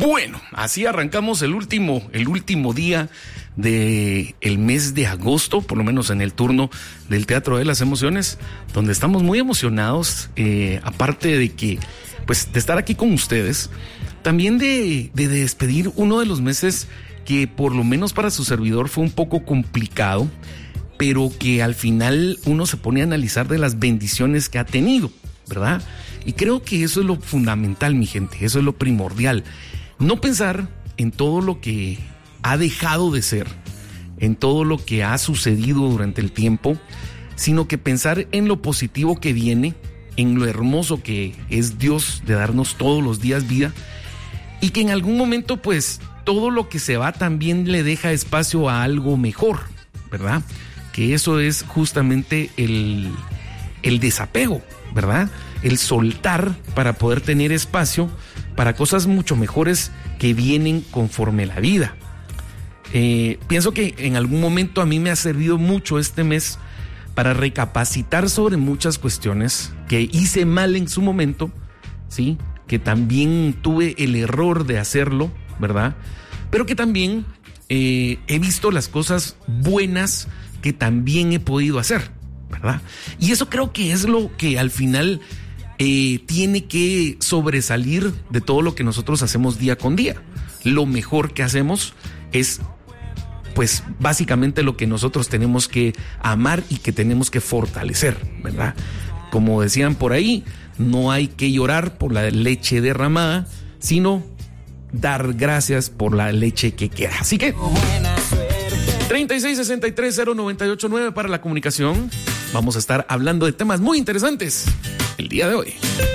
Bueno, así arrancamos el último día del mes de agosto, por lo menos en el turno del Teatro de las Emociones, donde estamos muy emocionados, aparte de que, pues, de estar aquí con ustedes, también de despedir uno de los meses que por lo menos para su servidor fue un poco complicado, pero que al final uno se pone a analizar de las bendiciones que ha tenido, ¿verdad? Y creo que eso es lo fundamental, mi gente, eso es lo primordial. No pensar en todo lo que ha dejado de ser, en todo lo que ha sucedido durante el tiempo, sino que pensar en lo positivo que viene, en lo hermoso que es Dios de darnos todos los días vida, y que en algún momento, pues, todo lo que se va también le deja espacio a algo mejor, ¿verdad? Que eso es justamente el desapego, ¿verdad? El soltar para poder tener espacio para cosas mucho mejores que vienen conforme la vida. Pienso que en algún momento a mí me ha servido mucho este mes para recapacitar sobre muchas cuestiones que hice mal en su momento, ¿sí? Que también tuve el error de hacerlo, ¿verdad? Pero que también he visto las cosas buenas que también he podido hacer, ¿verdad? Y eso creo que es lo que al final tiene que sobresalir de todo lo que nosotros hacemos día con día. Lo mejor que hacemos es, pues, básicamente lo que nosotros tenemos que amar y que tenemos que fortalecer, ¿verdad? Como decían por ahí, no hay que llorar por la leche derramada, sino dar gracias por la leche que queda. Así que 36630989 para la comunicación. Vamos a estar hablando de temas muy interesantes el día de hoy.